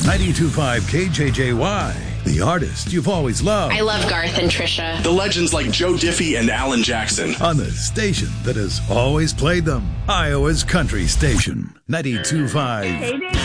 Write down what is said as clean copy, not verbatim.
92.5 KJJY, the artist you've always loved. I love Garth and Trisha. The legends like Joe Diffie and Alan Jackson. On the station that has always played them. Iowa's country station, 92.5.